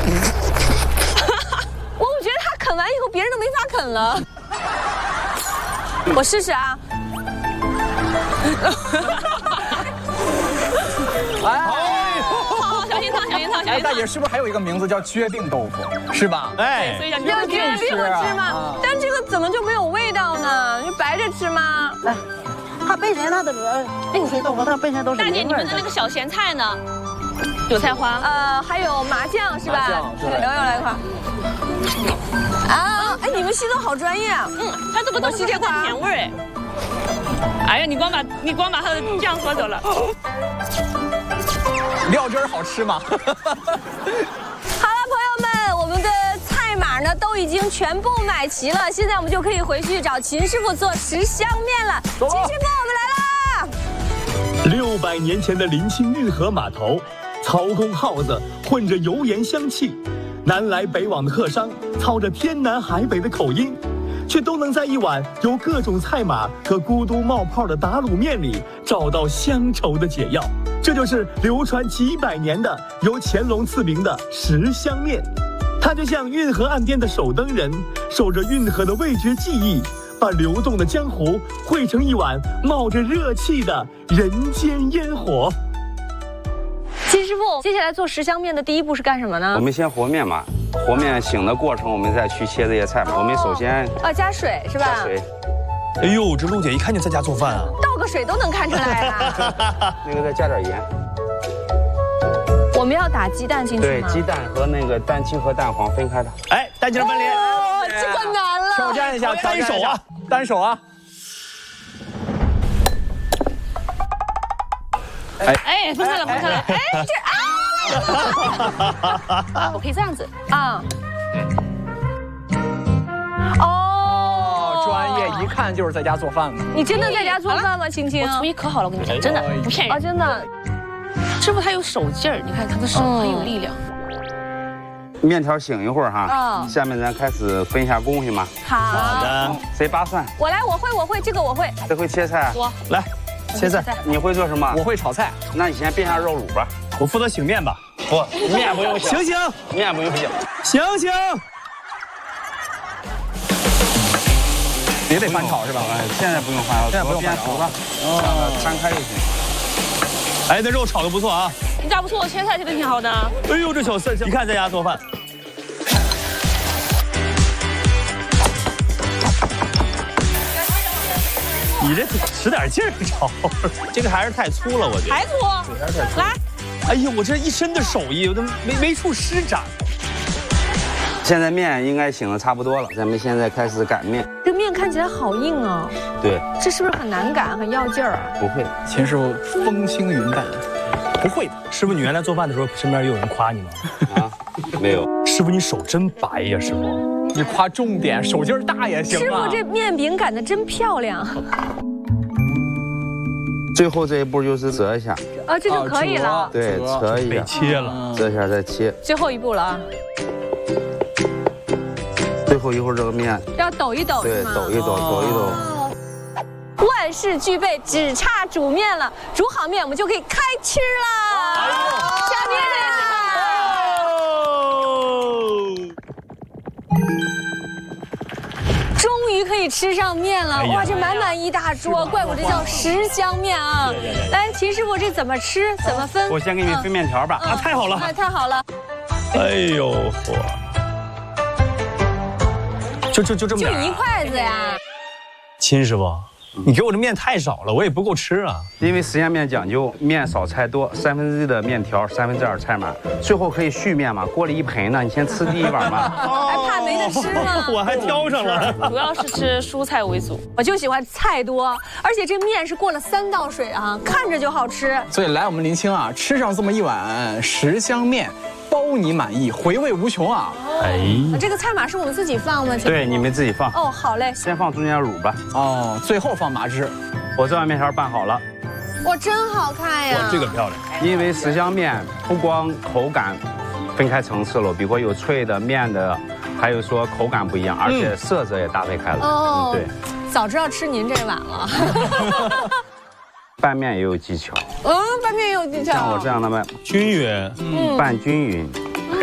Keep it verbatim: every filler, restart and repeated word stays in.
我觉得他啃完以后，别人都没法啃了。我试试啊。 哎， 好，小心烫，小心烫，小心烫。 大姐是不是还有一个名字叫决定豆腐，是吧？ 哎， 所以叫决定吃吗？但这个怎么就没有味道呢？就白着吃吗？ 来，它本身它的这个冰水豆腐，它本身都是。 大姐，你们的那个小咸菜呢？韭菜花，呃，还有麻酱是吧？麻酱，对，留下来一块。啊，哎，你们吸的好专业啊！嗯，它这个东西带点甜味儿哎。哎呀，你光把你光把它的酱喝走了。 料汁儿好吃吗？ 好了，朋友们，我们的菜码呢都已经全部买齐了，现在我们就可以回去找秦师傅做十香面了。秦师傅，我们来啦！ 六百年前的临清运河码头，曹公耗子混着油盐香气，南来北往的客商操着天南海北的口音，却都能在一碗由各种菜码和咕嘟冒泡的打卤面里找到乡愁的解药。这就是流传几百年的由乾隆赐名的十香面。它就像运河岸边的守灯人，守着运河的味觉记忆，把流动的江湖汇成一碗冒着热气的人间烟火。 秦师傅，接下来做十香面的第一步是干什么呢？ 我们先和面嘛，和面醒的过程，我们再去切这些菜嘛。我们首先啊，加水是吧？ 加水。 哎呦，这陆姐一看就在家做饭啊！ 倒个水都能看出来啊。 那个再加点盐。 我们要打鸡蛋进去吗？ 对，鸡蛋和那个蛋清和蛋黄分开的。 哎，蛋清分离。 哦，这个难了。 挑战一下， 单手啊， 单手啊。 哎哎，分开了，分开了。哎，这啊！我可以这样子啊。哦， 专业，一看就是在家做饭的。 你真的在家做饭吗，青青？ 我厨艺可好了，我跟你讲，真的不骗人啊，真的。 师傅他有手劲儿，你看他的手很有力量。 面条醒一会儿哈， 嗯， 下面咱开始分一下工序嘛。 好。 好的。 谁扒蒜？ 我来，我会，我会，这个我会。 谁会切菜？ 我来。切菜， 你会做什么？ 我会炒菜。 那你先煸下肉卤吧。 我负责醒面吧。 不，面不用醒醒， 面不用醒， 醒醒。 也得翻炒是吧？ 哎，现在不用翻炒， 现在不用翻炒了，哦，摊开就行。 哎，这肉炒的不错啊。 你咋不说我切菜切的挺好的？ 哎呦，这小四一看在家做饭。你这使点劲儿炒，这个还是太粗了，我觉得。 还粗？来。 哎呀，我这一身的手艺，我都没没处施展。 现在面应该醒的差不多了，咱们现在开始擀面。 这面看起来好硬啊。 对。 这是不是很难擀，很要劲儿啊？ 不会， 秦师傅风轻云淡， 不会的。师傅，你原来做饭的时候，身边也有人夸你吗？ 啊，没有。 师傅，你手真白呀，师傅。 你夸重点，手劲儿大也行啊。 师傅这面饼擀的真漂亮。 最后这一步就是折一下。 啊，这就可以了。 对，折一下。 切了， 折一下再切。 最后一步了啊。 最后一会儿这个面要抖一抖， 对，抖一抖，抖一抖。 万事俱备，只差煮面了。煮好面，我们就可以开吃了。下面这个。终于可以吃上面了，哇，这满满一大桌，怪不得叫十香面啊！来，秦师傅，这怎么吃？怎么分？ 我先给你分面条吧。 啊，太好了， 太太好了。 哎呦，嚯！就就就这么点， 就一筷子呀。 秦师傅，你给我这面太少了，我也不够吃啊。 因为十香面讲究面少菜多，三分之一的面条，三分之二菜码，最后可以续面嘛。锅里一盆呢，你先吃第一碗嘛。 还怕没得吃吗？ 我还挑上了。 主要是吃蔬菜为主， 我就喜欢菜多，而且这面是过了三道水啊，看着就好吃。 所以来我们临清啊，吃上这么一碗十香面，包你满意，回味无穷啊！ 哎， 这个菜码是我们自己放吗？ 对，你们自己放。 哦，好嘞。 先放中间卤吧。 哦，最后放麻汁。 我这碗面条拌好了。 哇，真好看呀！ 哇，这个漂亮。 因为十香面不光口感分开层次了，比如有脆的、面的，还有说口感不一样，而且色泽也搭配开了。 哦， 对。 早知道吃您这碗了。 拌面也有技巧。 嗯，拌面也有技巧。 像我这样的拌， 均匀， 嗯，拌均匀。